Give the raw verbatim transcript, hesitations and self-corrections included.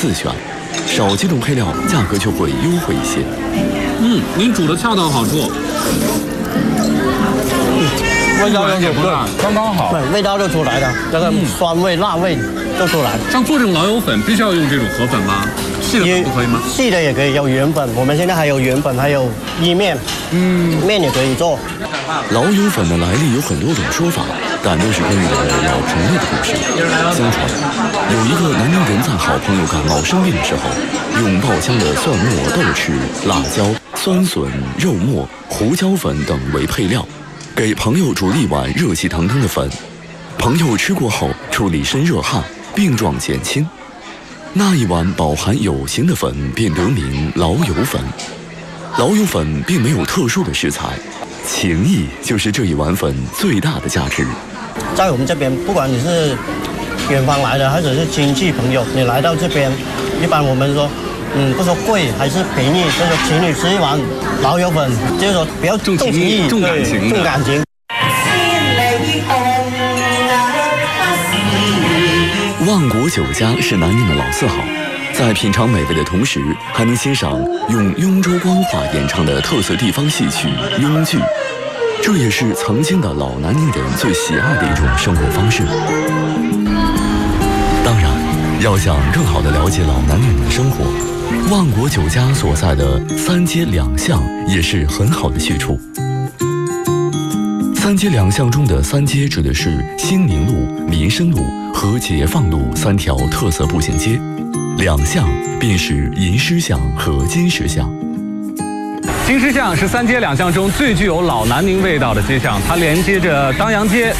自选，少几种配料，价格就会优惠一些。 嗯，您煮的恰到好处， 味道也不大，刚刚好， 对，味道就出来了，这个酸味、辣味就出来。 像做这种老友粉，必须要用这种河粉吗？细的粉不可以吗？ 细的也可以，有圆粉，我们现在还有圆粉，还有意面，嗯，面也可以做。 老友粉的来历有很多种说法，但都是关于我的老朋友的故事。相传，有一个南宁人在好朋友感冒生病的时候，用爆香的蒜末、豆豉、辣椒、酸笋、肉末、胡椒粉等为配料，给朋友煮了一碗热气腾腾的粉。朋友吃过后出了一身热汗，病状减轻。那一碗饱含有形的粉便得名老友粉。老友粉并没有特殊的食材，情谊就是这一碗粉最大的价值。 在我们这边，不管你是远方来的，或者是亲戚朋友，你来到这边，一般我们说，嗯，不说贵还是便宜，就是说请你吃一碗老友粉，就是说比较重情义、 重感情、 重感情。 万国酒家是南宁的老字号，在品尝美味的同时，还能欣赏用雍州官话演唱的特色地方戏曲雍剧，这也是曾经的老南宁人最喜爱的一种生活方式。当然，要想更好地了解老南宁人的生活，万国酒家所在的三街两巷也是很好的去处。三街两巷中的三街指的是兴宁路、民生路和解放路三条特色步行街，两巷便是银狮巷和金石巷。 金狮巷是三街两巷中最具有老南宁味道的街巷，它连接着当阳街、